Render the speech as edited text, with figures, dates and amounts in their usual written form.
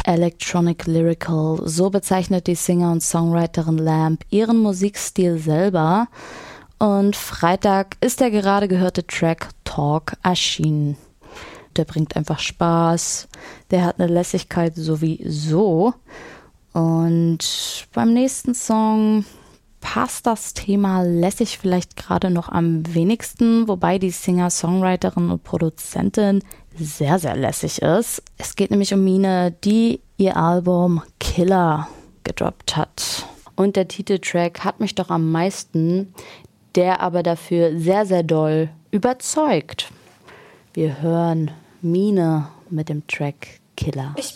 Electronic Lyrical, so bezeichnet die Singer und Songwriterin Lamb ihren Musikstil selber. Und Freitag ist der gerade gehörte Track Talk erschienen. Der bringt einfach Spaß, der hat eine Lässigkeit sowieso. Und beim nächsten Song passt das Thema lässig vielleicht gerade noch am wenigsten, wobei die Singer-Songwriterin und Produzentin sehr, sehr lässig ist. Es geht nämlich um Mine, die ihr Album Killer gedroppt hat. Und der Titeltrack hat mich doch am meisten, der aber dafür sehr, sehr doll überzeugt. Wir hören Mine mit dem Track Killer.